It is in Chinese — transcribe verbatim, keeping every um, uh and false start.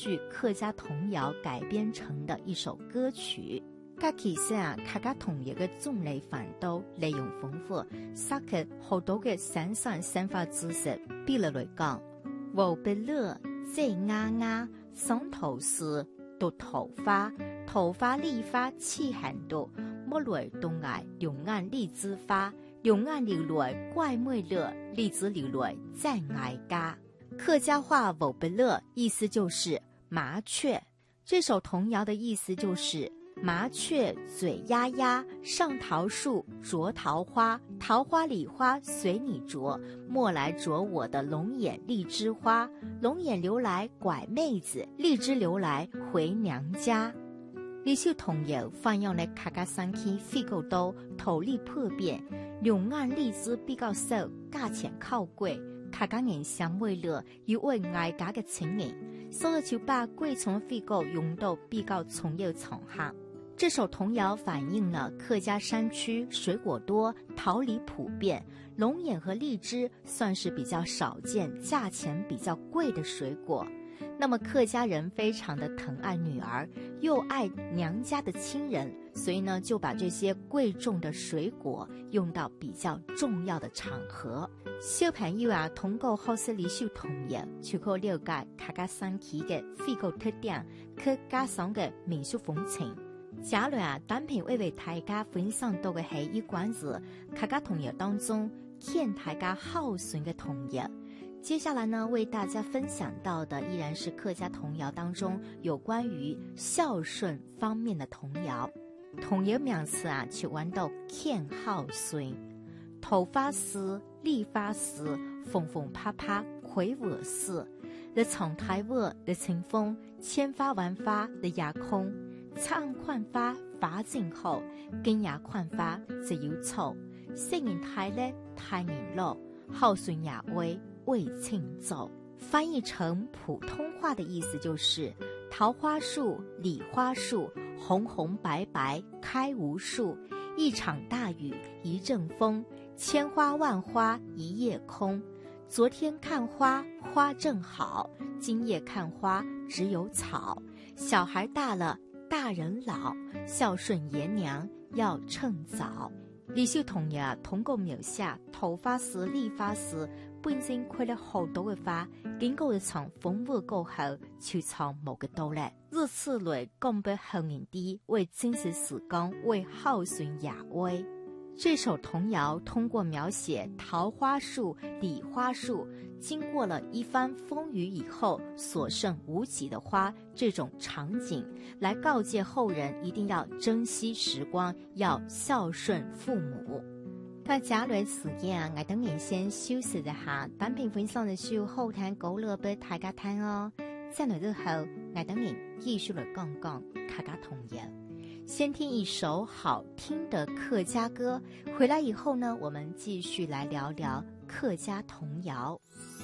据客家童谣改编成的一首歌曲。它其實啊，客家童謠嘅種類繁多，內容豐富，涉及好多嘅生產生活知識。比如來講，無不樂，即丫丫，賞桃樹，讀桃花，桃花梨花似寒毒，莫來東崖，兩岸荔枝花，兩岸流來怪妹樂，荔枝流來在崖家。客家話無不樂意思就是麻雀。這首童謠的意思就是麻雀嘴丫丫，上桃樹啄桃花，桃花梨花隨你啄，莫來啄我的龍眼荔枝花，龍眼流來拐妹子，荔枝流來回娘家。呢首童謠翻用嚟客家山區非常多，土力普遍，兩岸荔枝比較少，價錢靠貴，客家人想為了要為愛家嘅情人，所以就把貴重非常用到比較重要場合。這首童謠反映了客家山區水果多，桃李普遍，龍眼和荔枝算是比較少見，價錢比較貴的水果。那麼客家人非常的疼愛女兒，又愛娘家的親人，所以呢就把這些貴重的水果用到比較重要的場合。小朋友啊，通過學習呢首童謠，就可以了解客家山區嘅非常特點，客家省嘅民俗風情。假如啊，單憑為為大家分享到嘅係有關於客家童謠當中勸大家孝順嘅童謠。接下來呢，為大家分享到的依然是客家童謠當中有關於孝順方面的童謠。童謠名詞啊，就玩到勸孝順。桃花絲、梨花絲，風風啪啪魁我似。日長台我日清風，千花萬花日夜空。唱寬花花正好，今夜寬花只有草。聖人太叻太年老，孝順也為為慶早。翻譯成普通話的意思就是桃花樹、梨花樹，紅紅白白開無數。一場大雨一陣風，千花萬花一夜空。昨天看花花正好，今夜看花只有草。小孩大了大人老，孝順爺娘要趁早。呢首童謠通過描寫桃花絲、梨花絲本身開了好多嘅花，經過一場風雨過後，就藏冇嘅到咧。如此類講俾後人啲為珍惜時光，為孝順也為。這首童謠通過描寫桃花樹、梨花樹經過了一番風雨以後所剩無幾的花這種場景，來告誡後人一定要珍惜時光，要孝順父母。大家來此間，我等你先休息一下，單憑分享的時候後談高樂俾大家聽哦。再來之後，我等你繼續來講講客家童謠。先聽一首好聽的客家歌，回來以後呢，我們繼續來聊聊客家童謠。